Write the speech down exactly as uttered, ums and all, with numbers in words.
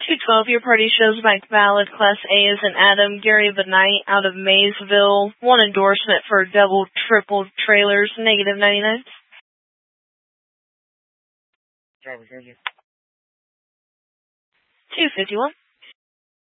two twelve, your party shows bike valid. Class A is an Adam Gary Benight out of Maysville. One endorsement for double, triple trailers, negative ninety-nine. two fifty-one.